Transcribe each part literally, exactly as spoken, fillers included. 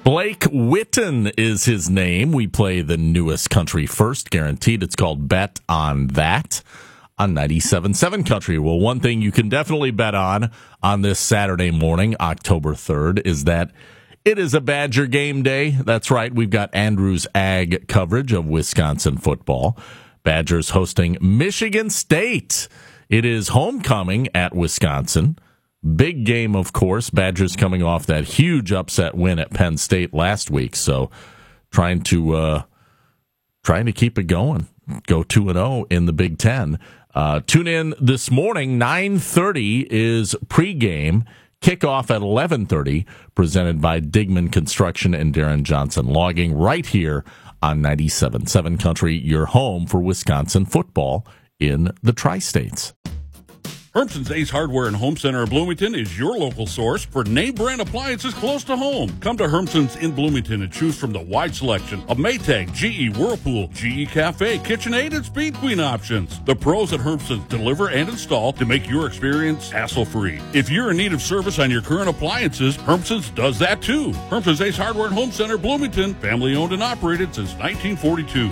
Blake Witten is his name. We play the newest Country First guaranteed. It's called Bet on That on ninety-seven point seven Country. Well, one thing you can definitely bet on on this Saturday morning, October third, is that it is a Badger game day. That's right. We've got Andrews Ag coverage of Wisconsin football. Badgers hosting Michigan State. It is homecoming at Wisconsin. Big game, of course. Badgers coming off that huge upset win at Penn State last week, so trying to uh, trying to keep it going. Go two and oh in the Big Ten. Uh, tune in this morning. nine thirty is pregame. Kickoff at eleven thirty, presented by Digman Construction and Darren Johnson Logging, right here on ninety-seven point seven Country, your home for Wisconsin football in the Tri-States. Hermson's Ace Hardware and Home Center of Bloomington is your local source for name brand appliances close to home. Come to Hermson's in Bloomington and choose from the wide selection of Maytag, G E, Whirlpool, G E Cafe, KitchenAid, and Speed Queen options. The pros at Hermson's deliver and install to make your experience hassle-free. If you're in need of service on your current appliances, Hermson's does that too. Hermson's Ace Hardware and Home Center, Bloomington, family owned and operated since nineteen forty-two.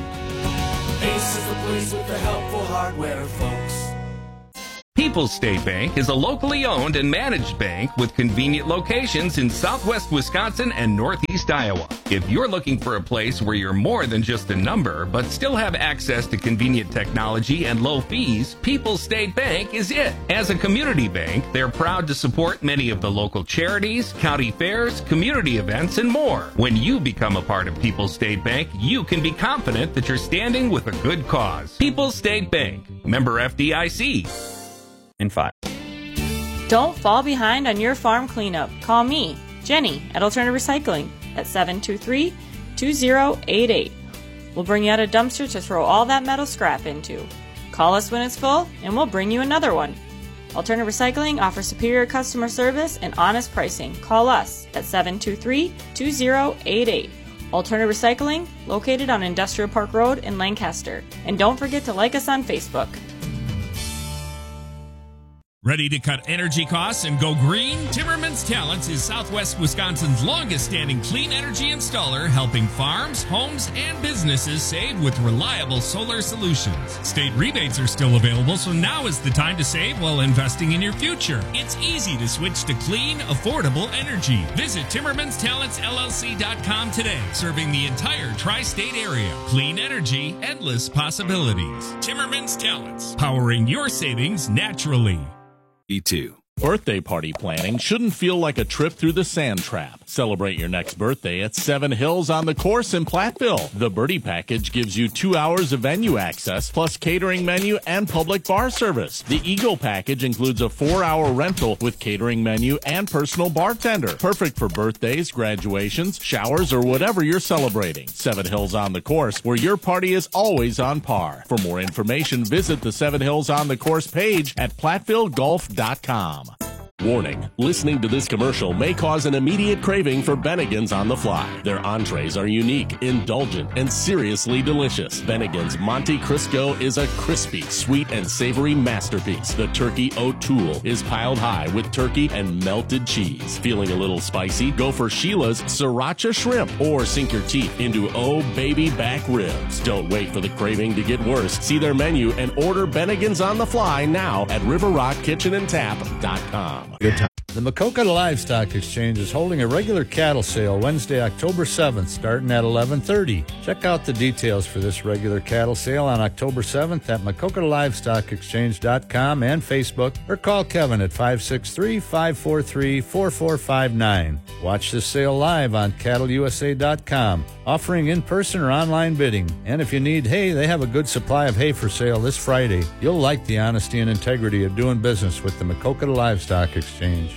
Ace is the place with the helpful hardware, folks. People's State Bank is a locally owned and managed bank with convenient locations in southwest Wisconsin and northeast Iowa. If you're looking for a place where you're more than just a number, but still have access to convenient technology and low fees, People's State Bank is it. As a community bank, they're proud to support many of the local charities, county fairs, community events, and more. When you become a part of People's State Bank, you can be confident that you're standing with a good cause. People's State Bank, member F D I C. In five. Don't fall behind on your farm cleanup. Call me, Jenny, at Alternative Recycling at seven two three, two zero eight eight. We'll bring you out a dumpster to throw all that metal scrap into. Call us when it's full, and we'll bring you another one. Alternative Recycling offers superior customer service and honest pricing. Call us at seven two three, two zero eight eight. Alternative Recycling, located on Industrial Park Road in Lancaster. And don't forget to like us on Facebook. Ready to cut energy costs and go green? Timmerman's Talents is Southwest Wisconsin's longest-standing clean energy installer, helping farms, homes, and businesses save with reliable solar solutions. State rebates are still available, so now is the time to save while investing in your future. It's easy to switch to clean, affordable energy. Visit Timmermans Talents L L C dot com today, serving the entire tri-state area. Clean energy, endless possibilities. Timmermans Talents, powering your savings naturally. E two. Birthday party planning shouldn't feel like a trip through the sand trap. Celebrate your next birthday at Seven Hills on the Course in Platteville. The Birdie Package gives you two hours of venue access, plus catering menu and public bar service. The Eagle Package includes a four-hour rental with catering menu and personal bartender. Perfect for birthdays, graduations, showers, or whatever you're celebrating. Seven Hills on the Course, where your party is always on par. For more information, visit the Seven Hills on the Course page at platteville golf dot com. Warning, listening to this commercial may cause an immediate craving for Bennigan's on the fly. Their entrees are unique, indulgent, and seriously delicious. Bennigan's Monte Crisco is a crispy, sweet, and savory masterpiece. The Turkey O'Toole is piled high with turkey and melted cheese. Feeling a little spicy? Go for Sheila's Sriracha Shrimp or sink your teeth into Oh Baby Back Ribs. Don't wait for the craving to get worse. See their menu and order Bennigan's on the fly now at river rock kitchen and tap dot com. Good time. The Maquoketa Livestock Exchange is holding a regular cattle sale Wednesday, October seventh, starting at eleven thirty. Check out the details for this regular cattle sale on October seventh at maquoketa livestock exchange dot com and Facebook, or call Kevin at five six three, five four three, four four five nine. Watch this sale live on cattle u s a dot com, offering in-person or online bidding. And if you need hay, they have a good supply of hay for sale this Friday. You'll like the honesty and integrity of doing business with the Maquoketa Livestock Exchange.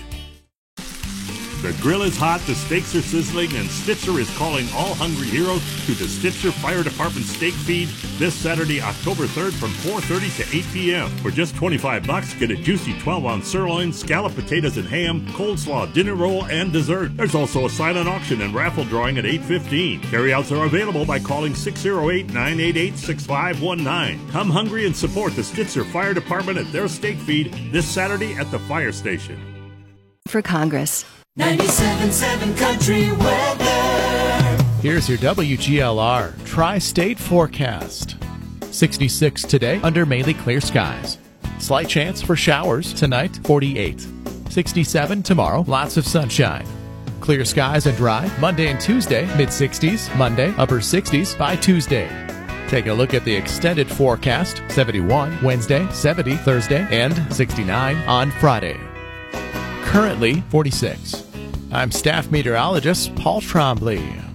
The grill is hot, the steaks are sizzling, and Stitzer is calling all hungry heroes to the Stitzer Fire Department Steak Feed this Saturday, October third from four thirty to eight p.m. For just twenty-five bucks, get a juicy twelve-ounce sirloin, scalloped potatoes and ham, coleslaw, dinner roll, and dessert. There's also a silent auction and raffle drawing at eight fifteen. Carryouts are available by calling six oh eight, nine eight eight, six five one nine. Come hungry and support the Stitzer Fire Department at their steak feed this Saturday at the fire station. For Congress. ninety-seven point seven Country Weather. Here's your W G L R Tri-State forecast. sixty-six today under mainly clear skies. Slight chance for showers tonight, forty-eight. sixty-seven tomorrow, lots of sunshine. Clear skies and dry Monday and Tuesday, mid-sixties. Monday, upper sixties by Tuesday. Take a look at the extended forecast. seventy-one Wednesday, seventy Thursday, and sixty-nine on Friday. Currently forty-six. I'm staff meteorologist Paul Trombley.